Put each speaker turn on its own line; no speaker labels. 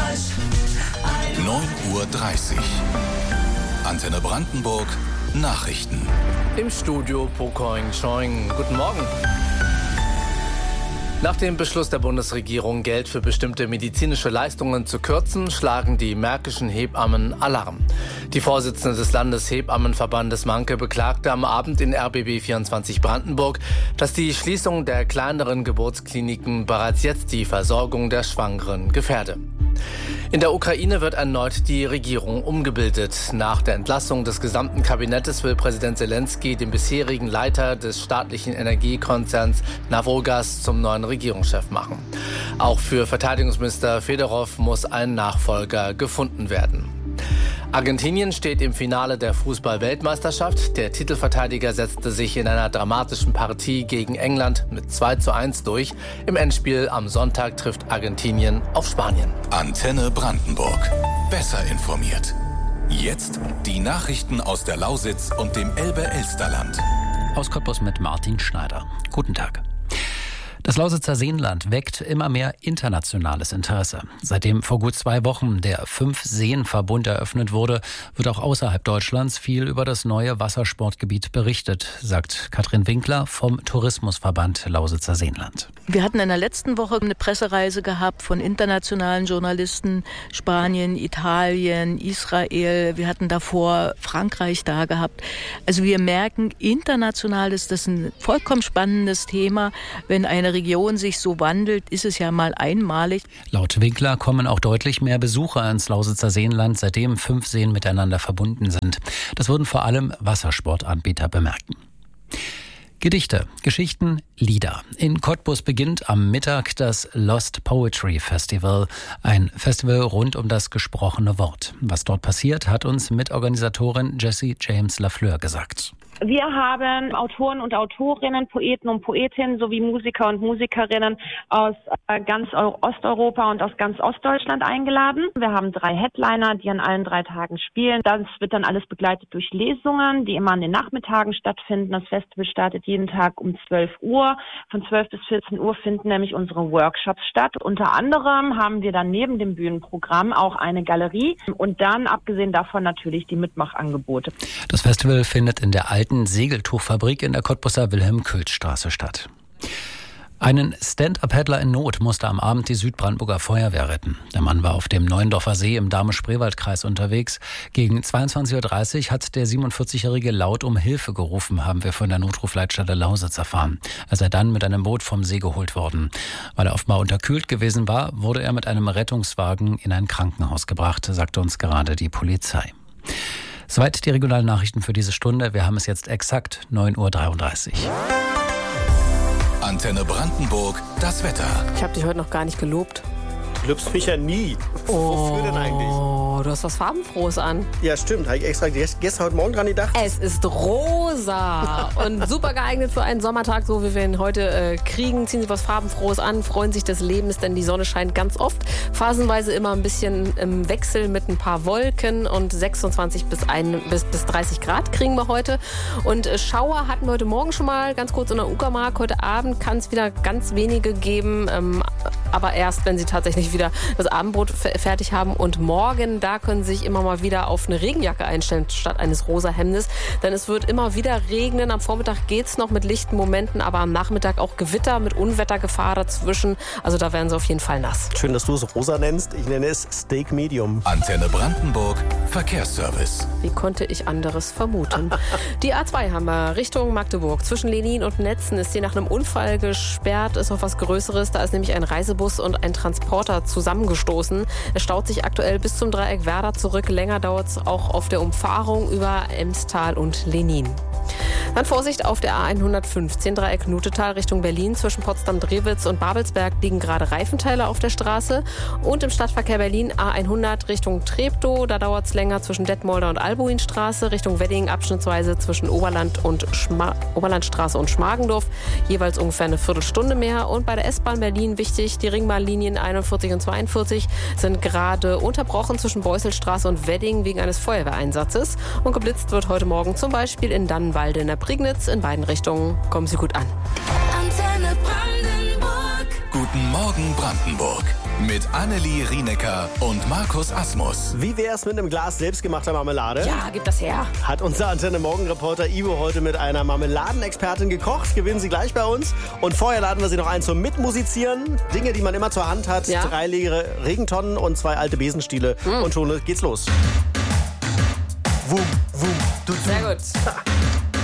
9:30 Uhr. Antenne Brandenburg, Nachrichten.
Im Studio Pokoing Choing. Guten Morgen. Nach dem Beschluss der Bundesregierung, Geld für bestimmte medizinische Leistungen zu kürzen, schlagen die märkischen Hebammen Alarm. Die Vorsitzende des Landeshebammenverbandes Manke beklagte am Abend in RBB 24 Brandenburg, dass die Schließung der kleineren Geburtskliniken bereits jetzt die Versorgung der Schwangeren gefährde. In der Ukraine wird erneut die Regierung umgebildet. Nach der Entlassung des gesamten Kabinettes will Präsident Zelensky den bisherigen Leiter des staatlichen Energiekonzerns Nawogas zum neuen Regierungschef machen. Auch für Verteidigungsminister Fedorov muss ein Nachfolger gefunden werden. Argentinien steht im Finale der Fußball-Weltmeisterschaft. Der Titelverteidiger setzte sich in einer dramatischen Partie gegen England mit 2:1 durch. Im Endspiel am Sonntag trifft Argentinien auf Spanien.
Antenne Brandenburg. Besser informiert. Jetzt die Nachrichten aus der Lausitz und dem Elbe-Elsterland.
Aus Cottbus mit Martin Schneider. Guten Tag. Das Lausitzer Seenland weckt immer mehr internationales Interesse. Seitdem vor gut 2 Wochen der 5-Seen-Verbund eröffnet wurde, wird auch außerhalb Deutschlands viel über das neue Wassersportgebiet berichtet, sagt Katrin Winkler vom Tourismusverband Lausitzer Seenland.
Wir hatten in der letzten Woche eine Pressereise gehabt von internationalen Journalisten, Spanien, Italien, Israel. Wir hatten davor Frankreich da gehabt. Also wir merken, international ist das ein vollkommen spannendes Thema. Wenn eine Region sich so wandelt, ist es ja mal einmalig.
Laut Winkler kommen auch deutlich mehr Besucher ins Lausitzer Seenland, seitdem 5 Seen miteinander verbunden sind. Das würden vor allem Wassersportanbieter bemerken. Gedichte, Geschichten, Lieder. In Cottbus beginnt am Mittag das Lost Poetry Festival, ein Festival rund um das gesprochene Wort. Was dort passiert, hat uns Mitorganisatorin Jessie James Lafleur gesagt.
Wir haben Autoren und Autorinnen, Poeten und Poetinnen sowie Musiker und Musikerinnen aus ganz Osteuropa und aus ganz Ostdeutschland eingeladen. Wir haben 3 Headliner, die an allen 3 Tagen spielen. Das wird dann alles begleitet durch Lesungen, die immer an den Nachmittagen stattfinden. Das Festival startet jeden Tag um 12 Uhr. Von 12 bis 14 Uhr finden nämlich unsere Workshops statt. Unter anderem haben wir dann neben dem Bühnenprogramm auch eine Galerie und dann abgesehen davon natürlich die Mitmachangebote.
Das Festival findet in der alten Segeltuchfabrik in der Cottbuser Wilhelm-Külz-Straße statt. Einen Stand-Up-Paddler in Not musste am Abend die Südbrandenburger Feuerwehr retten. Der Mann war auf dem Neuendorfer See im Dahme-Spreewald-Kreis unterwegs. Gegen 22:30 Uhr hat der 47-Jährige laut um Hilfe gerufen, haben wir von der Notrufleitstelle Lausitz erfahren. Er sei dann mit einem Boot vom See geholt worden. Weil er offenbar unterkühlt gewesen war, wurde er mit einem Rettungswagen in ein Krankenhaus gebracht, sagte uns gerade die Polizei. Soweit die regionalen Nachrichten für diese Stunde. Wir haben es jetzt exakt 9:33 Uhr.
Antenne Brandenburg, das Wetter.
Ich habe dich heute noch gar nicht gelobt.
Du lobst mich ja nie. Wofür denn eigentlich?
Oh, du hast was Farbenfrohes an.
Ja, stimmt. Habe ich extra gestern heute Morgen dran gedacht.
Es ist rosa und super geeignet für einen Sommertag, so wie wir ihn heute kriegen. Ziehen Sie was Farbenfrohes an, freuen sich des Lebens, denn die Sonne scheint ganz oft. Phasenweise immer ein bisschen im Wechsel mit ein paar Wolken und 26 bis 30 Grad kriegen wir heute. Und Schauer hatten wir heute Morgen schon mal ganz kurz in der Uckermark. Heute Abend kann es wieder ganz wenige geben, aber erst, wenn sie tatsächlich wieder das Abendbrot fertig haben. Und morgen, da können Sie sich immer mal wieder auf eine Regenjacke einstellen, statt eines rosa Hemdes. Denn es wird immer wieder regnen. Am Vormittag geht es noch mit lichten Momenten, aber am Nachmittag auch Gewitter mit Unwettergefahr dazwischen. Also da werden Sie auf jeden Fall nass.
Schön, dass du es rosa nennst. Ich nenne es Steak Medium.
Antenne Brandenburg, Verkehrsservice.
Wie konnte ich anderes vermuten? Die A2 haben wir Richtung Magdeburg. Zwischen Lenin und Netzen ist sie nach einem Unfall gesperrt. Ist noch was Größeres. Da ist nämlich ein Reisebus und ein Transporter zusammengestoßen. Es staut sich aktuell bis zum Dreieck Werder zurück. Länger dauert es auch auf der Umfahrung über Emstal und Lenin. Dann Vorsicht auf der A115 Dreieck Nutetal Richtung Berlin. Zwischen Potsdam-Drewitz und Babelsberg liegen gerade Reifenteile auf der Straße. Und im Stadtverkehr Berlin A100 Richtung Treptow. Da dauert es länger zwischen Detmolder und Albuinstraße. Richtung Wedding abschnittsweise zwischen Oberlandstraße und Schmargendorf. Jeweils ungefähr eine Viertelstunde mehr. Und bei der S-Bahn Berlin wichtig, die Ringbahnlinien 41 und 42 sind gerade unterbrochen zwischen Beusselstraße und Wedding wegen eines Feuerwehreinsatzes. Und geblitzt wird heute Morgen zum Beispiel in Dannenwalde in der Prignitz. In beiden Richtungen kommen Sie gut an.
Antenne Brandenburg. Guten Morgen Brandenburg. Mit Annelie Rienecker und Markus Asmus.
Wie wär's mit einem Glas selbstgemachter Marmelade?
Ja, gib das her.
Hat unser Antenne-Morgen-Reporter Ivo heute mit einer Marmeladenexpertin gekocht. Gewinnen Sie gleich bei uns. Und vorher laden wir Sie noch ein zum Mitmusizieren. Dinge, die man immer zur Hand hat.
Ja.
3 leere Regentonnen und 2 alte Besenstiele. Und schon geht's los. Wum, wum, du,
Sehr gut.